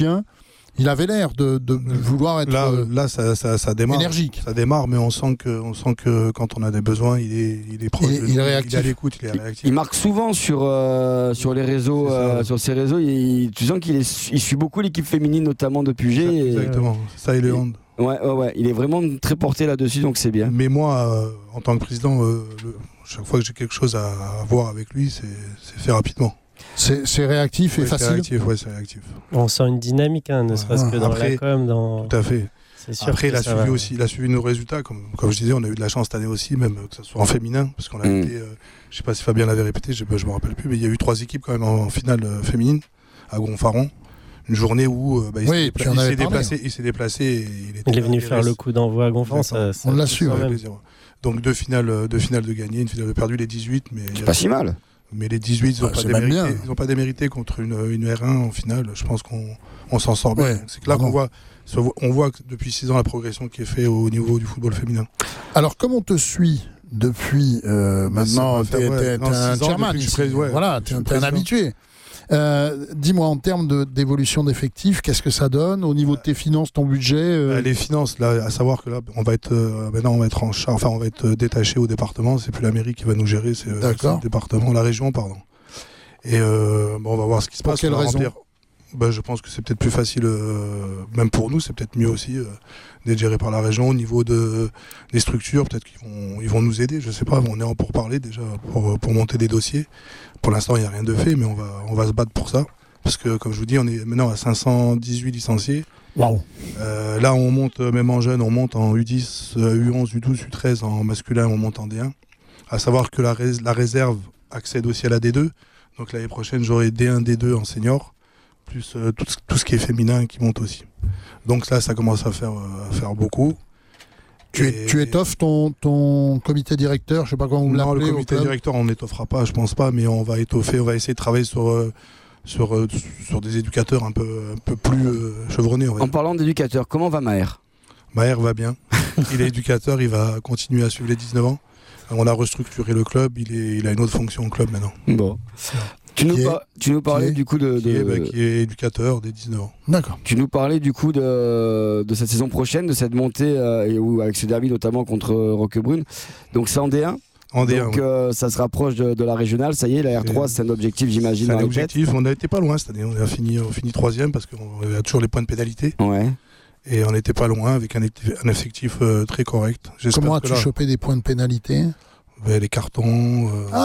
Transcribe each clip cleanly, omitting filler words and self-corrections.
Il avait l'air de vouloir être ça démarre, énergique. Ça démarre, mais on sent que quand on a des besoins, il est proche. Il est réactif. Il est à l'écoute, il est réactif. Il marque souvent sur les réseaux, sur ses réseaux. Tu sens qu'il suit beaucoup l'équipe féminine, notamment de Puget. Exactement. Ça et le hand. Ouais. Il est vraiment très porté là-dessus, donc c'est bien. Mais moi, en tant que président, chaque fois que j'ai quelque chose à voir avec lui, c'est fait rapidement. C'est réactif et facile. C'est réactif. On sent une dynamique, ne serait-ce que dans la com. Tout à fait. C'est sûr. Après, il a suivi nos résultats. Comme je disais, on a eu de la chance cette année aussi, même que ce soit en féminin, parce qu'on a été, je ne sais pas si Fabien l'avait répété, je me rappelle plus, mais il y a eu 3 équipes quand même en finale féminine à Gonfaron. Une journée où il s'est déplacé. Et il est venu faire le coup d'envoi à Gonfaron. On l'a su. Donc 2 finales de gagnées, une finale de perdu, les 18. C'est pas si mal. Mais les 18, ils n'ont pas démérité contre une R1 en finale. Je pense qu'on s'en sort bien. C'est que là qu'on voit que depuis 6 ans la progression qui est faite au niveau du football féminin. Alors, comme on te suit depuis maintenant, tu es un chairman ici. Voilà, tu es un habitué. Dis-moi, en termes d'évolution d'effectifs, qu'est-ce que ça donne au niveau de tes finances, ton budget Les finances, là, à savoir que là, on va être en charge, enfin, on va être détaché au département. C'est plus la mairie qui va nous gérer, c'est le département, la région, pardon. Et on va voir ce qui se passe. Pour quelle raison ? Je pense que c'est peut-être plus facile, même pour nous, c'est peut-être mieux aussi d'être géré par la région au niveau des structures. Peut-être qu'ils vont nous aider, je sais pas. On est en pourparlers déjà pour monter des dossiers. Pour l'instant, il n'y a rien de fait, mais on va se battre pour ça. Parce que, comme je vous dis, on est maintenant à 518 licenciés. Wow. Là, on monte, même en jeune, on monte en U10, U11, U12, U13, en masculin, on monte en D1. À savoir que la réserve accède aussi à la D2. Donc l'année prochaine, j'aurai D1, D2 en senior, plus tout ce qui est féminin qui monte aussi. Donc là, ça commence à faire beaucoup. Tu étoffes ton comité directeur, je sais pas comment vous l'appelez. Non, le comité directeur, on n'étoffera pas, je pense pas, mais on va étoffer, on va essayer de travailler sur des éducateurs un peu plus chevronnés. En parlant d'éducateurs, comment va Maher ? Maher va bien. Il est éducateur, il va continuer à suivre les 19 ans. On a restructuré le club, il a une autre fonction au club maintenant. Bon. Tu nous parlais du coup qui est éducateur des 19 ans. D'accord. Tu nous parlais du coup de cette saison prochaine, de cette montée avec ce derby notamment contre Roquebrune. Donc c'est en D1. En D1. Donc ça se rapproche de la régionale. Ça y est, la R3 c'est un objectif, j'imagine. C'est un objectif. On n'a été pas loin cette année. On finit 3e parce qu'on a toujours les points de pénalité. Ouais. Et on n'était pas loin avec un effectif très correct. Comment as-tu chopé des points de pénalité ? Les cartons.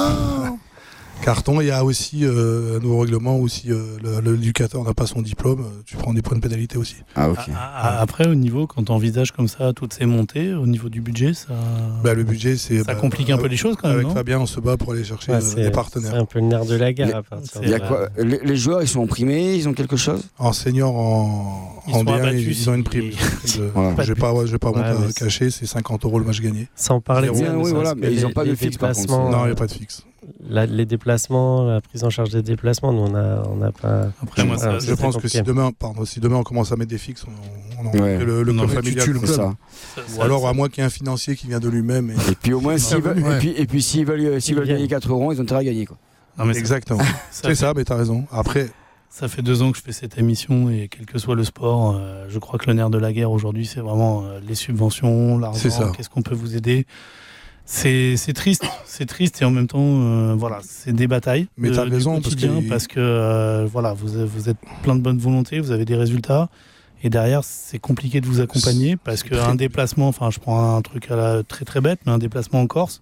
Carton, il y a aussi un nouveau règlement où si l'éducateur n'a pas son diplôme, tu prends des points de pénalité aussi. Ah, ok. Après, au niveau, quand tu envisages comme ça toutes ces montées, au niveau du budget, ça. Le budget, c'est. Ça complique un peu les choses quand même. Avec non Fabien, on se bat pour aller chercher des partenaires. C'est un peu le nerf de la guerre. Les joueurs, ils sont primés, ils ont quelque chose ? En senior, en bien, ils ont une prime. Je vais pas monter à cacher, c'est 50 € le match gagné. Sans parler de mais ils n'ont pas de fixe par contre. Non, il n'y a pas de fixe. Les déplacements, la prise en charge des déplacements, nous on n'a pas. Après, moi, je pense que si demain on commence à mettre des fixes, on le club familial comme ça. Ou alors à moins qu'il y ait un financier qui vient de lui-même. Et puis au moins s'ils veulent gagner 4 €, ils ont intérêt à gagner quoi. Non, mais exactement. C'est ça, mais t'as raison. Après. Ça fait 2 ans que je fais cette émission et quel que soit le sport, je crois que le nerf de la guerre aujourd'hui, c'est vraiment les subventions, l'argent, qu'est-ce qu'on peut vous aider. C'est triste et en même temps, c'est des batailles. Mais t'as raison parce que vous êtes plein de bonne volonté, vous avez des résultats et derrière c'est compliqué de vous accompagner parce qu'un déplacement, je prends un truc très très bête, mais un déplacement en Corse,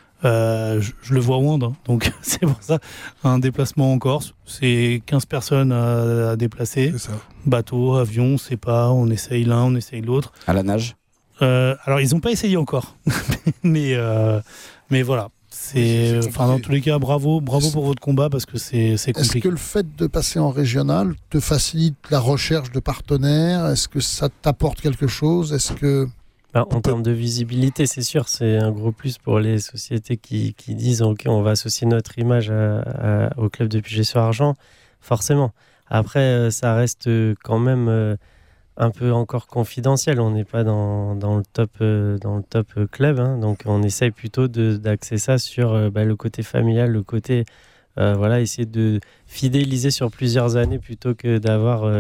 je le vois au Wand, donc c'est pour ça un déplacement en Corse, c'est 15 personnes à déplacer, bateau, avion, c'est pas, on essaye l'un, on essaye l'autre. À la nage. Alors ils n'ont pas essayé encore, mais voilà. Dans tous les cas, bravo pour votre combat parce que c'est compliqué. Est-ce que le fait de passer en régional te facilite la recherche de partenaires ? Est-ce que ça t'apporte quelque chose ? Est-ce que en termes de visibilité, c'est sûr, c'est un gros plus pour les sociétés qui disent ok, on va associer notre image au club de Puget-sur-Argent, forcément. Après, ça reste quand même un peu encore confidentiel. On n'est pas dans le top club, hein, donc on essaye plutôt d'axer ça sur le côté familial, le côté essayer de fidéliser sur plusieurs années plutôt que d'avoir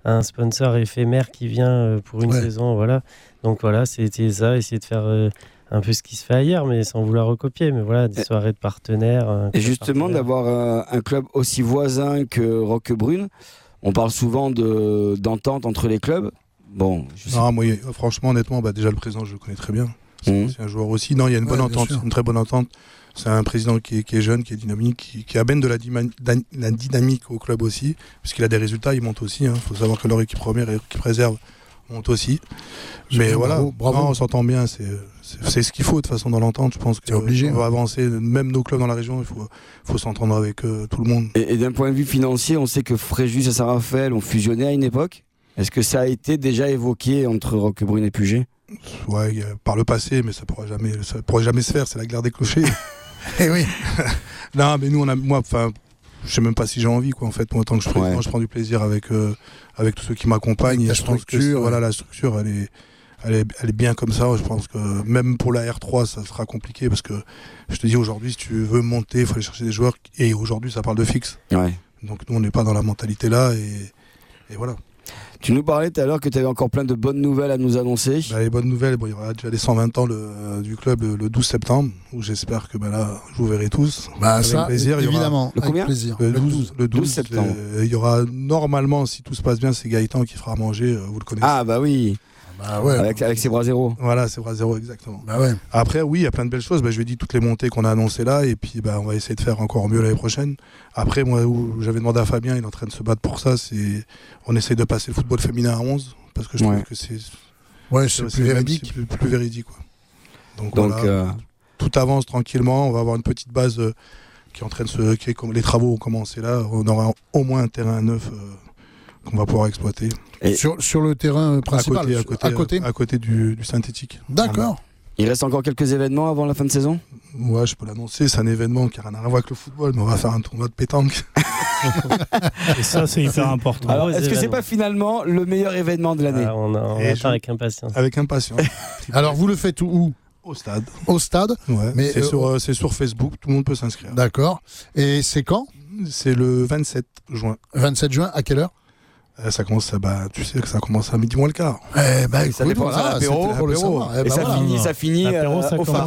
un sponsor éphémère qui vient pour une saison. Voilà. Donc voilà, c'était ça, essayer de faire un peu ce qui se fait ailleurs, mais sans vouloir recopier. Mais voilà, des soirées de partenaires. Et justement, d'avoir un club aussi voisin que Roquebrune, on parle souvent d'entente entre les clubs. Bon, moi, franchement, honnêtement, déjà le président, je le connais très bien. C'est un joueur aussi. Non, il y a une bonne entente, une très bonne entente. C'est un président qui est jeune, qui est dynamique, qui amène de la dynamique au club aussi, puisqu'il a des résultats, il monte aussi. Il faut savoir que leur équipe première et équipe réserve monte aussi. Mais voilà, bravo. Non, on s'entend bien. C'est ce qu'il faut de toute façon dans l'entente. Je pense qu'on va avancer. Même nos clubs dans la région, il faut s'entendre avec tout le monde. Et d'un point de vue financier, on sait que Fréjus et Saint-Raphaël ont fusionné à une époque. Est-ce que ça a été déjà évoqué entre Roquebrune et Puget ? Ouais, par le passé, mais ça pourra jamais se faire. C'est la guerre des clochers. Eh oui. Non, mais nous, je sais même pas si j'ai envie, quoi. En fait, moi, en tant que président, je prends du plaisir avec tous ceux qui m'accompagnent. La structure, la structure, elle est bien comme ça. Je pense que même pour la R3, ça sera compliqué parce que je te dis aujourd'hui, si tu veux monter, il faut aller chercher des joueurs. Et aujourd'hui, ça parle de fixe. Ouais. Donc nous, on n'est pas dans la mentalité là, et voilà. Tu nous parlais tout à l'heure que tu avais encore plein de bonnes nouvelles à nous annoncer. Les bonnes nouvelles, il y aura déjà les 120 ans du club le 12 septembre, où j'espère que là, je vous verrai tous. Avec plaisir, évidemment. Le combien ? Le 12 septembre. Il y aura normalement, si tout se passe bien, c'est Gaëtan qui fera manger, vous le connaissez. Ah bah oui. Avec ses bras zéro. Voilà, ses bras zéro, exactement. Ouais. Après, oui, il y a plein de belles choses. Je lui ai dit toutes les montées qu'on a annoncées là, et puis on va essayer de faire encore mieux l'année prochaine. Après, moi, où j'avais demandé à Fabien, il est en train de se battre pour ça, on essaie de passer le football féminin à 11, parce que je trouve que c'est plus véridique. Plus véridique, quoi. Donc voilà, tout avance tranquillement. On va avoir une petite base qui est en train de les travaux ont commencé là. On aura au moins un terrain neuf qu'on va pouvoir exploiter. Et sur le terrain principal, à côté du synthétique. D'accord. Il reste encore quelques événements avant la fin de saison ? Ouais, je peux l'annoncer, c'est un événement qui n'a rien à voir avec le football, mais on va faire un tournoi de pétanque. Et ça, c'est hyper important. Alors, est-ce que c'est pas finalement le meilleur événement de l'année ? On attend avec impatience. Avec impatience. Alors, vous le faites où ? Au stade. Au stade ? Ouais, mais c'est sur Facebook, tout le monde peut s'inscrire. D'accord. Et c'est quand ? C'est le 27 juin. 27 juin, à quelle heure ? Ça commence, tu sais que ça commence à midi moins le quart. Ça dépend de l'apéro. Et ça finit au phare.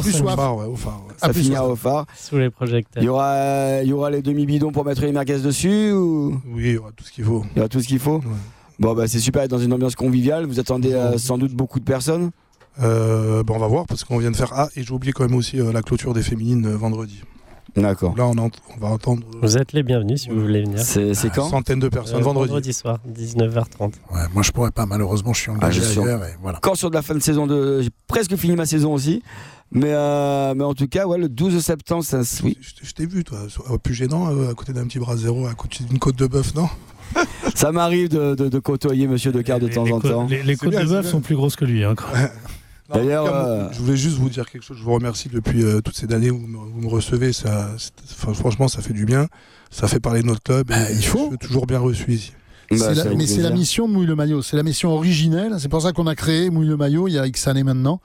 Ça finit au phare. Sous les projecteurs. Il y aura les demi-bidons pour mettre les merguez dessus ou... Oui, il y aura tout ce qu'il faut. Il y aura tout ce qu'il faut. Ouais. Bon, c'est super, dans une ambiance conviviale. Vous attendez sans doute beaucoup de personnes. On va voir parce qu'on vient de faire et j'ai oublié quand même aussi la clôture des féminines vendredi. D'accord. Là, on va entendre. Vous êtes les bienvenus si vous voulez venir. C'est quand ? Centaines de personnes vendredi. Vendredi soir, 19h30. Ouais, moi, je pourrais pas, malheureusement, je suis engagé ailleurs. Voilà. Encore sur de la fin de saison, j'ai presque fini ma saison aussi. Mais en tout cas, le 12 septembre, ça. Oui. Je t'ai vu, toi, plus gênant, à côté d'un petit bras zéro, à côté d'une côte de bœuf, non ? Ça m'arrive de côtoyer Monsieur Decart de temps en temps. Les côtes de bœuf sont plus grosses que lui. Non, d'ailleurs, je voulais juste vous dire quelque chose. Je vous remercie depuis toutes ces années où vous me recevez. Franchement, ça fait du bien. Ça fait parler de notre club. Il faut. Je suis toujours bien reçu ici. Mais c'est la mission de Mouille le Maillot. C'est la mission originelle. C'est pour ça qu'on a créé Mouille le Maillot il y a X années maintenant.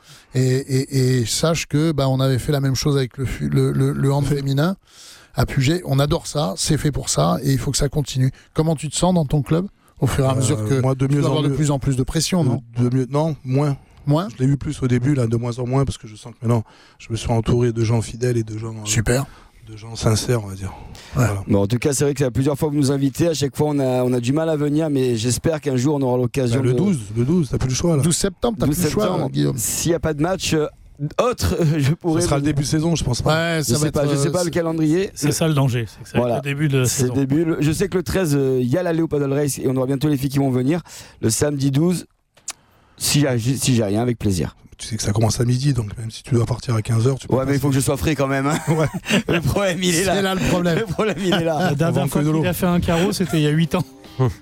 Et sache que on avait fait la même chose avec le hand féminin à Puget. On adore ça. C'est fait pour ça. Et il faut que ça continue. Comment tu te sens dans ton club au fur et à mesure que moi, tu vas avoir de plus en plus de pression, non ? Non, moins. Je l'ai vu plus au début, là, de moins en moins, parce que je sens que maintenant, je me suis entouré de gens fidèles et de gens... Super. De gens sincères, on va dire. Ouais. Voilà. Bon, en tout cas, c'est vrai que plusieurs fois vous nous invitez, à chaque fois on a du mal à venir, mais j'espère qu'un jour on aura l'occasion le 12, t'as plus le choix là. 12 septembre, t'as plus le choix, Guillaume. S'il n'y a pas de match autre, je pourrais... Ce sera le début de saison, je pense pas. Ouais, je sais pas le calendrier. C'est ça le danger, c'est le début de saison. Je sais que le 13, il y a la Léo Paddle Race et on aura bientôt les filles qui vont venir. Le samedi 12, si j'ai rien, avec plaisir. Tu sais que ça commence à midi, donc même si tu dois partir à 15h, tu peux. Ouais, mais il faut que je sois frais quand même. Hein. Ouais. Le problème, il est là. C'est là le problème. Le problème, il est là. La dernière fois qu'il a fait un carreau, c'était il y a 8 ans.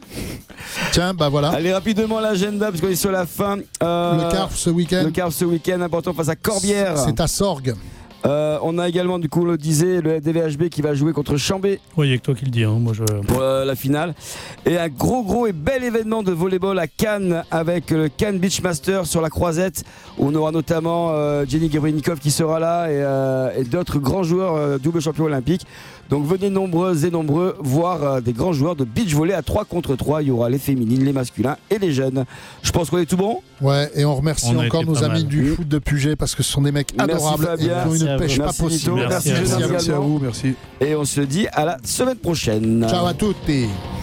Tiens, voilà. Allez, rapidement l'agenda, parce qu'on est sur la fin. Le CARF ce week-end. Le CARF ce week-end, important face à Corbières. C'est à Sorgues. On a également, du coup, on le disait, le DVHB qui va jouer contre Chambé. Oui, il n'y a que toi qui le dis. Moi, pour la finale. Et un gros et bel événement de volleyball à Cannes avec le Cannes Beachmaster sur la Croisette. Où on aura notamment Jenny Gabrinikov qui sera là et d'autres grands joueurs double champion olympique. Donc venez nombreuses et nombreux voir des grands joueurs de beach volley à 3 contre 3. Il y aura les féminines, les masculins et les jeunes. Je pense qu'on est tout bon. Ouais, et on remercie encore nos amis du foot de Puget parce que ce sont des mecs adorables et qui ont une pêche pas possible. Merci à vous, merci. Et on se dit à la semaine prochaine. Ciao à tutti.